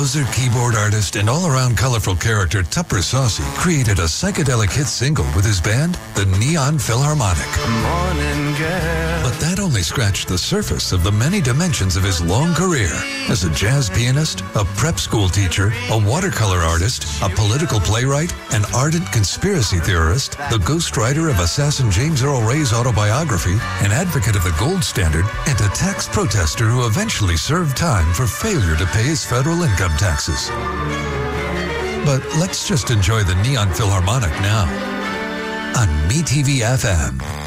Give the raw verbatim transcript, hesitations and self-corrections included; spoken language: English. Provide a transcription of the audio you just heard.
composer, keyboard artist, and all-around colorful character Tupper Saucy created a psychedelic hit single with his band, the Neon Philharmonic. Morning girl. But that only scratched the surface of the many dimensions of his long career as a jazz pianist, a prep school teacher, a watercolor artist, a political playwright, an ardent conspiracy theorist, the ghostwriter of assassin James Earl Ray's autobiography, an advocate of the gold standard, and a tax protester who eventually served time for failure to pay his federal income taxes. But let's just enjoy the Neon Philharmonic now on MeTV F M.